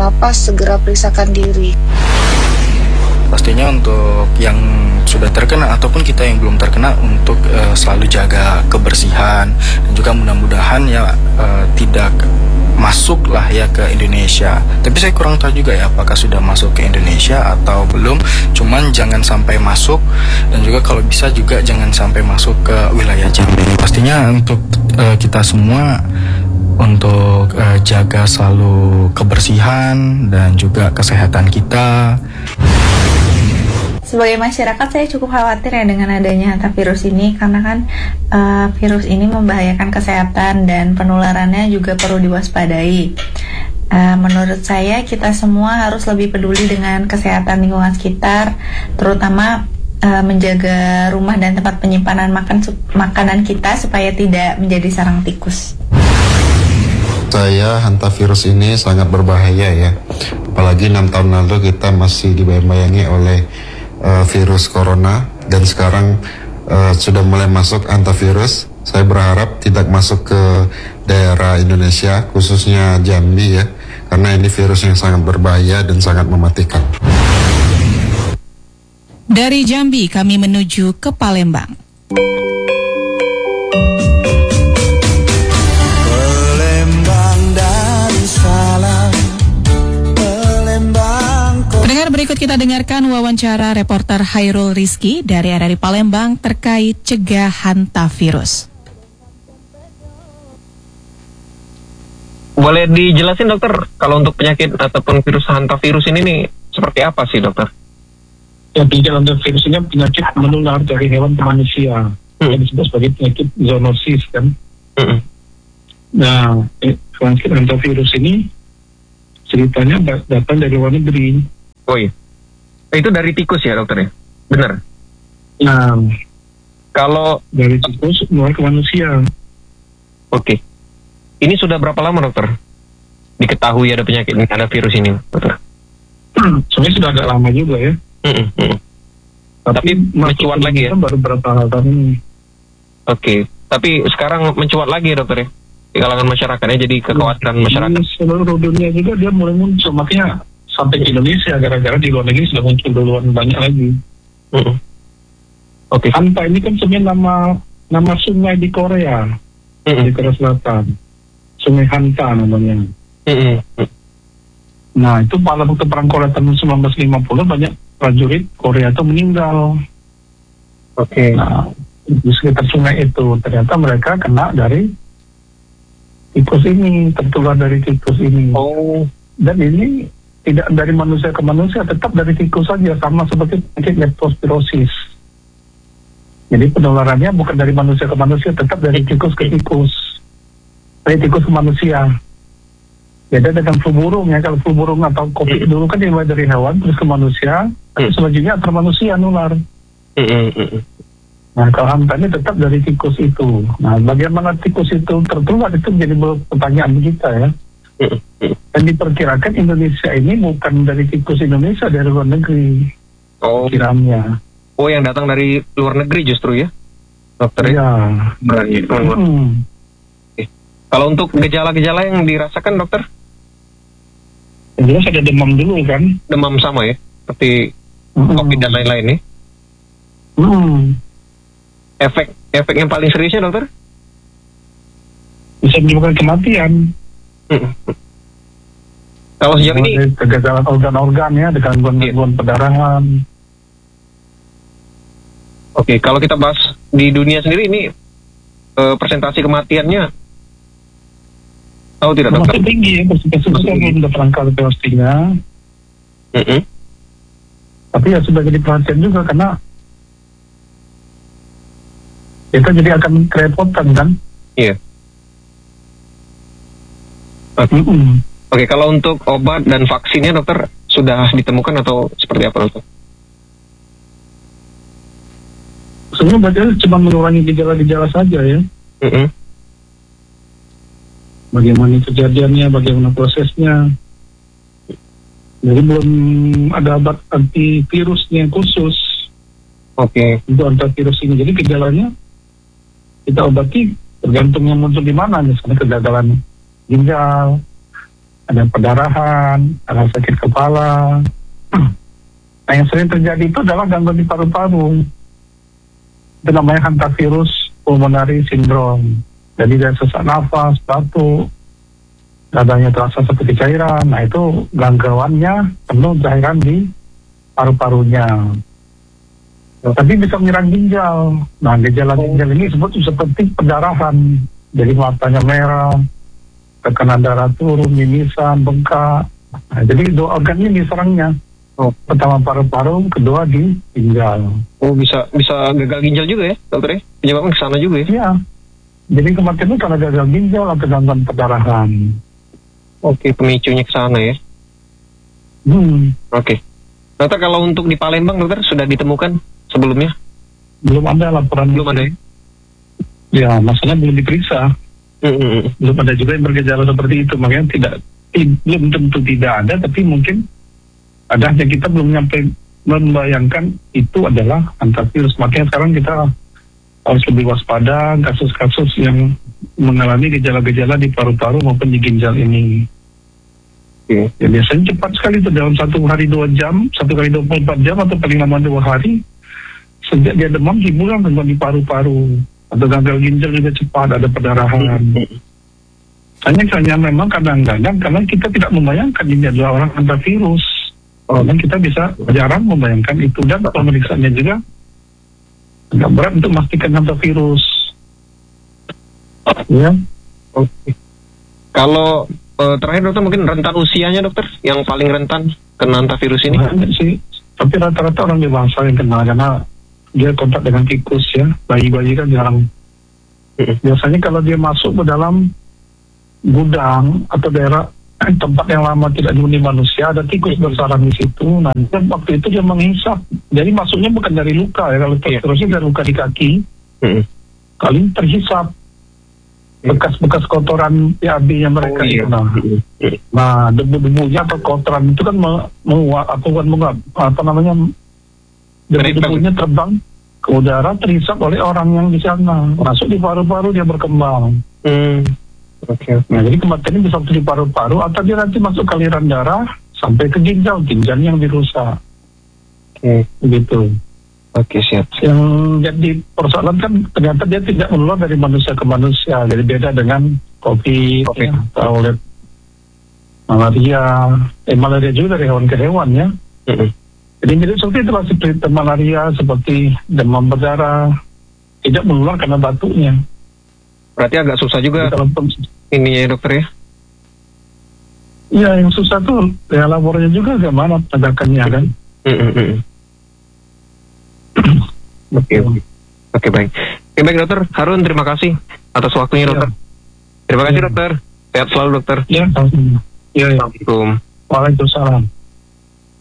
apa-apa segera periksakan diri. Pastinya untuk yang sudah terkena ataupun kita yang belum terkena untuk selalu jaga kebersihan dan juga mudah-mudahan ya tidak masuk lah ya ke Indonesia. Tapi saya kurang tahu juga ya apakah sudah masuk ke Indonesia atau belum. Cuman jangan sampai masuk dan juga kalau bisa juga jangan sampai masuk ke wilayah Jambi. Pastinya untuk kita semua untuk jaga selalu kebersihan dan juga kesehatan kita. Sebagai masyarakat saya cukup khawatir ya dengan adanya hantavirus ini karena kan virus ini membahayakan kesehatan dan penularannya juga perlu diwaspadai. Menurut saya kita semua harus lebih peduli dengan kesehatan lingkungan sekitar, terutama menjaga rumah dan tempat penyimpanan makanan kita supaya tidak menjadi sarang tikus. Saya hantavirus ini sangat berbahaya ya, apalagi 6 tahun lalu kita masih dibayang-bayangi oleh virus corona dan sekarang sudah mulai masuk hantavirus. Saya berharap tidak masuk ke daerah Indonesia, khususnya Jambi ya, karena ini virus yang sangat berbahaya dan sangat mematikan. Dari Jambi kami menuju ke Palembang. Pendengar, berikut kita dengarkan wawancara reporter Hairul Rizky dari RRI Palembang terkait cegah hantavirus. Boleh dijelasin dokter, kalau untuk penyakit ataupun virus hantavirus ini nih seperti apa sih dokter? Ya, penyakit hantavirus ini penyakit menular dari hewan ke manusia, yang disebut sebagai penyakit zoonosis kan. Nah, penyakit hantavirus ini ceritanya datang dari luar negeri. Oh iya, itu dari tikus ya dokter ya? Benar? Nah, kalau dari tikus keluar ke manusia. Oke. Ini sudah berapa lama dokter diketahui ada penyakit ini, ada virus ini dokter? Sebenarnya sudah agak lama juga ya. Tapi mencuat lagi ya? Baru berapa tahun ini. Oke. Tapi sekarang mencuat lagi ya dokter ya? Di kalangan masyarakatnya jadi kekhawatiran masyarakat. Di seluruh dunia juga dia mulai muncul, makanya sampai ke Indonesia gara-gara di luar negeri sudah muncul duluan banyak lagi. Oke. Hanta ini kan sebenarnya nama sungai di Korea, di Korea Selatan. Sungai Hanta namanya. Nah, itu pada waktu perang Korea tahun 1950 banyak prajurit Korea itu meninggal. Oke. Nah, di sekitar sungai itu ternyata mereka kena dari tikus ini, tertular dari tikus ini. Oh. Dan ini tidak dari manusia ke manusia, tetap dari tikus saja, sama seperti penyakit leptospirosis. Jadi penularannya bukan dari manusia ke manusia, tetap dari tikus ke tikus, dari tikus ke manusia. Beda dengan flu burung ya, kalau flu burung atau COVID dulu kan dimulai dari hewan terus ke manusia, tapi selanjutnya antar manusia nular. Nah, kalau hanta ini tetap dari tikus itu. Nah, bagaimana tikus itu tertular itu menjadi pertanyaan kita ya. Dan diperkirakan Indonesia ini bukan dari tikus Indonesia, dari luar negeri. Oh. Kiranya. Oh, yang datang dari luar negeri justru ya, dokter? Ya. Berarti. Kalau untuk gejala-gejala yang dirasakan dokter? Yang jelas ada demam dulu kan? Demam sama ya, seperti COVID dan lain-lain nih. Efek yang paling seriusnya dokter? Bisa menyebabkan kematian. Kalau sejauh ini kegagalan organ-organ ya, gangguan pendarahan. Oke, kalau kita bahas di dunia sendiri ini persentase kematiannya tahu tidak dokter? Masih tinggi ya, persentase belum ada angka pastinya. Tapi ya sudah jadi perhatian juga karena kita jadi akan kerepotan kan? Iya. Oke, kalau untuk obat dan vaksinnya dokter sudah ditemukan atau seperti apa dokter? Sebenarnya berarti cuma mengurangi gejala-gejala saja ya. Bagaimana kejadiannya, bagaimana prosesnya. Jadi belum ada obat antivirusnya khusus. Oke. Untuk antivirus ini. Jadi gejalanya kita obati tergantung yang muncul di mana, misalnya kegagalan ginjal, ada perdarahan, ada sakit kepala. Nah, yang sering terjadi itu adalah gangguan di paru-paru. Itu namanya hantavirus pulmonary syndrome. Jadi dari sesak nafas, batuk, dadanya terasa seperti cairan. Nah, itu gangguannya penuh cairan di paru-parunya. Tapi bisa menyerang ginjal. Nah, gejala ginjal ini disebut seperti perdarahan. Jadi matanya merah, tekanan darah turun, mimisan, bengkak. Nah, jadi dua organ ini diserangnya. Pertama paru-paru, kedua di ginjal. Oh, bisa gagal ginjal juga ya, dokter ya? Penyebabnya ke sana juga ya? Iya. Jadi kematian itu karena gagal ginjal atau gangguan perdarahan. Oke, pemicunya ke sana ya. Oke. Dokter, kalau untuk di Palembang, dokter, sudah ditemukan sebelumnya? Belum ada laporan. Belum ada ya? Ya, masalahnya belum diperiksa. Belum ada juga yang bergejala seperti itu. Makanya belum tentu tidak ada, tapi mungkin ada, hanya kita belum nyampe membayangkan itu adalah hantavirus. Makanya sekarang kita harus lebih waspada kasus-kasus yang mengalami gejala-gejala di paru-paru maupun di ginjal ini. Ya, biasanya cepat sekali itu, dalam 1 hari 2 jam, 1 kali 24 jam atau paling lama 2 hari, sejak dia demam hiburan gangguan di paru-paru atau gagal ginjal juga cepat, ada perdarahan. Hanya memang kadang-kadang karena kita tidak membayangkan ini adalah orang hantavirus. Dan kita bisa jarang membayangkan itu, dan pemeriksaannya juga agak berat untuk memastikan hantavirus. Ya. Oke. Kalau terakhir dokter, mungkin rentan usianya dokter yang paling rentan kena hantavirus ini? Banyak sih, tapi rata-rata orang dewasa yang kena karena dia kontak dengan tikus ya. Bayi-bayi kan jarang. Biasanya kalau dia masuk ke dalam gudang atau daerah tempat yang lama tidak dihuni manusia, ada tikus bersarang di situ. Nah, waktu itu dia menghisap. Jadi masuknya bukan dari luka ya. Kalau terusnya dari luka di kaki, kali ini terhisap bekas-bekas kotoran PAB-nya mereka itu. Nah, debu-debunya atau kotoran itu kan debu-debunya terbang ke udara, terhisap oleh orang yang di sana, masuk di paru-paru, dia berkembang. Nah, jadi kematian ini bisa di paru-paru atau dia nanti masuk ke aliran darah sampai ke ginjal yang dirusak. Begitu. Oke, siap. Yang jadi persoalan kan ternyata dia tidak menular dari manusia ke manusia. Jadi beda dengan COVID. Ya, atau malaria juga dari hewan ke hewan ya. Jadi seperti itulah, seperti malaria, seperti demam berdarah, tidak menular karena batuknya. Berarti agak susah juga ini ya dokter ya? Iya, yang susah tuh ya labornya juga gimana penegakannya kan. Oke, baik. Baik dokter Harun, terima kasih atas waktunya dokter. Terima kasih dokter. Sehat selalu dokter. Ya, Assalamualaikum. Waalaikumsalam.